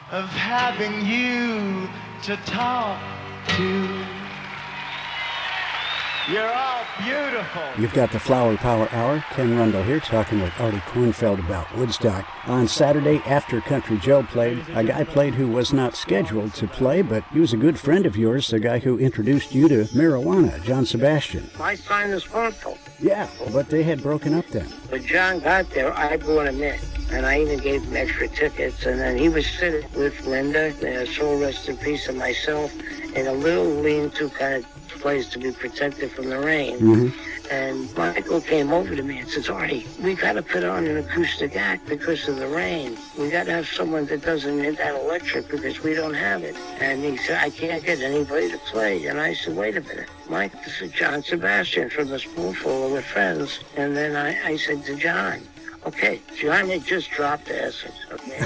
of having you to talk to. You're all beautiful. You've got the Flower Power Hour. Ken Rundle here talking with Artie Kornfeld about Woodstock. On Saturday, after Country Joe played, a guy played who was not scheduled to play, but he was a good friend of yours, the guy who introduced you to marijuana, John Sebastian. My sign is purple. Yeah, but they had broken up then. When John got there, I brought him in. And I even gave him extra tickets. And then he was sitting with Linda, soul rest in peace, and myself, in a little lean-to kind of place to be protected from the rain. Mm-hmm. And Michael came over to me and says, Artie, we got to put on an acoustic act because of the rain. We got to have someone that doesn't hit that electric because we don't have it. And he said, I can't get anybody to play. And I said, wait a minute, Mike, this is John Sebastian from the Spoonful of Friends. And then I said to John, okay, John had just dropped acid, okay?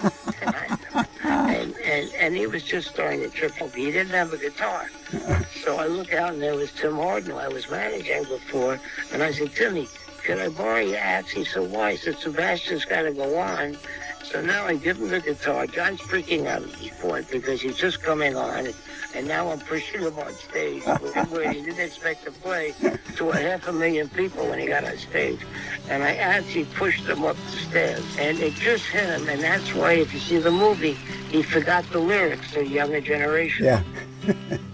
and he was just starting to trip up. He didn't have a guitar. So I look out and there was Tim Harden, who I was managing before, and I said, Timmy, can I borrow your axe? He said, why? I said, Sebastian's got to go on. So now I give him the guitar. John's freaking out at this point because he's just coming on, and now I'm pushing him on stage where he didn't expect to play to 500,000 people when he got on stage. And I actually pushed him up the stairs, and it just hit him, and that's why if you see the movie, he forgot the lyrics to the younger generation. Yeah.